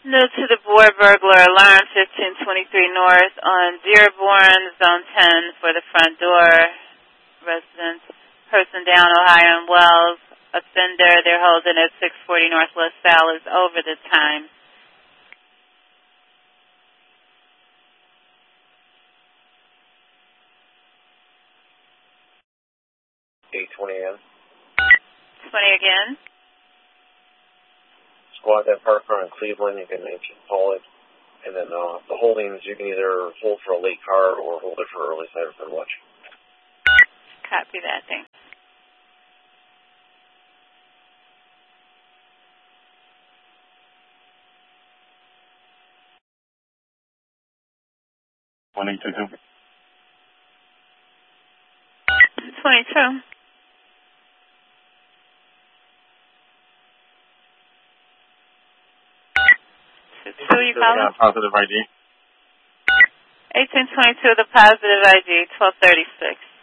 New to the board, burglar alarm 1523 North on Dearborn, Zone 10 for the front door. Residents, person down, Ohio and Wells. Offender, they're holding at 640 North LaSalle is over the time. A20 a.m. 20 again. Squad that park car in Cleveland, you can call it. And then the holdings, you can either hold for a late car or hold it for early side or third watch. Copy that, thanks. $22. 22. Who you calling? Positive ID. 1822, the positive ID, 1236.